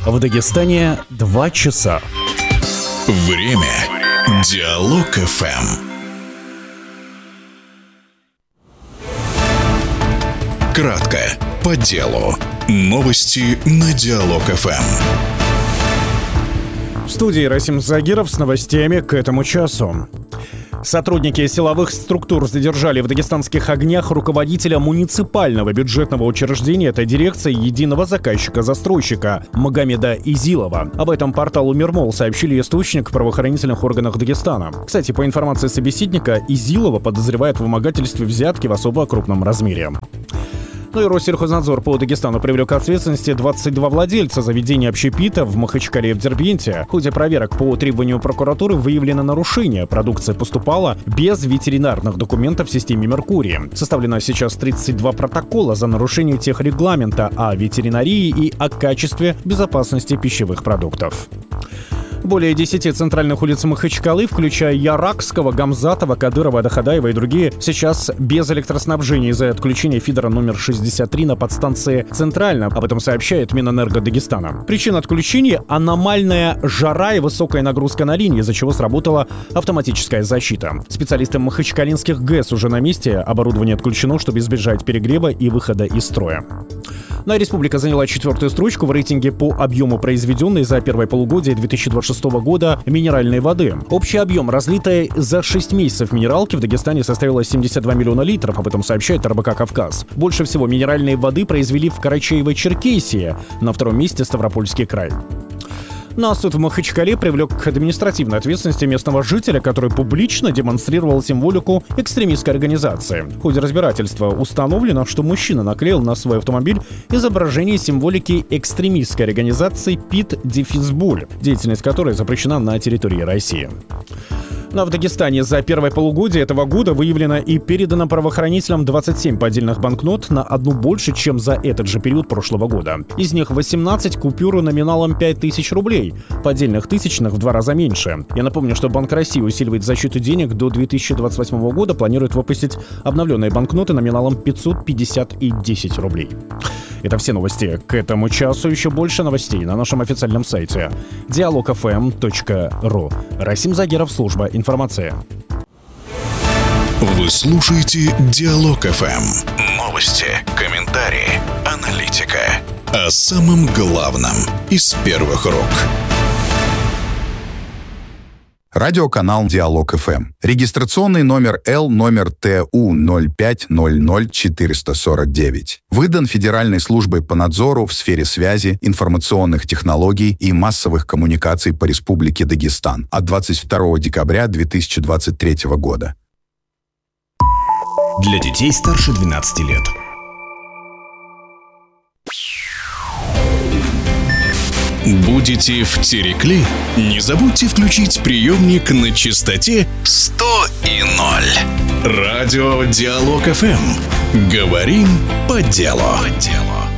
В Дагестане 2 часа. Время. Диалог ФМ. Кратко, по делу. Новости на Диалог ФМ. В студии Расим Загиров с новостями к этому часу. Сотрудники силовых структур задержали в дагестанских огнях руководителя муниципального бюджетного учреждения, это дирекция единого заказчика-застройщика Магомеда Изилова. Об этом порталу Мирмол сообщили источник в правоохранительных органах Дагестана. Кстати, по информации собеседника, Изилова подозревают в вымогательстве взятки в особо крупном размере. Ну и Россельхознадзор по Дагестану привлек к ответственности 22 владельца заведения общепита в Махачкале и в Дербенте. В ходе проверок по требованию прокуратуры выявлено нарушение. Продукция поступала без ветеринарных документов в системе «Меркурий». Составлено сейчас 32 протокола за нарушение техрегламента о ветеринарии и о качестве безопасности пищевых продуктов. Более 10 центральных улиц Махачкалы, включая Яракского, Гамзатова, Кадырова, Дахадаева и другие, сейчас без электроснабжения из-за отключения фидера номер 63 на подстанции «Центрально». Об этом сообщает Минэнерго Дагестана. Причина отключения — аномальная жара и высокая нагрузка на линии, из-за чего сработала автоматическая защита. Специалисты махачкалинских ГЭС уже на месте. Оборудование отключено, чтобы избежать перегрева и выхода из строя. Ну а республика заняла 4-ю строчку в рейтинге по объему произведенной за первое полугодие 2026 года минеральной воды. Общий объем разлитой за 6 месяцев минералки в Дагестане составил 72 миллиона литров, об этом сообщает РБК «Кавказ». Больше всего минеральной воды произвели в Карачаево-Черкесии, на 2-м месте Ставропольский край. На суд в Махачкале привлек к административной ответственности местного жителя, который публично демонстрировал символику экстремистской организации. В ходе разбирательства установлено, что мужчина наклеил на свой автомобиль изображение символики экстремистской организации ПИТ-Буль, деятельность которой запрещена на территории России. Но в Дагестане за первое полугодие этого года выявлено и передано правоохранителям 27 поддельных банкнот, на одну больше, чем за этот же период прошлого года. Из них 18 купюр номиналом 5000 рублей, поддельных тысячных в 2 раза меньше. Я напомню, что Банк России усиливает защиту денег. До 2028 года планирует выпустить обновленные банкноты номиналом 550 и 10 рублей. Это все новости к этому часу. Еще больше новостей на нашем официальном сайте dialogfm.ru. Расим Загиров, служба информации. Вы слушаете Диалог ФМ. Новости, комментарии, аналитика. О самом главном из первых рук. Радиоканал Диалог ФМ. Регистрационный номер Л номер ТУ 0500449. Выдан Федеральной службой по надзору в сфере связи, информационных технологий и массовых коммуникаций по Республике Дагестан от 22 декабря 2023 года. Для детей старше 12 лет. Будете в Терекли? Не забудьте включить приемник на частоте 100,0. Радио Диалог ФМ. Говорим по делу.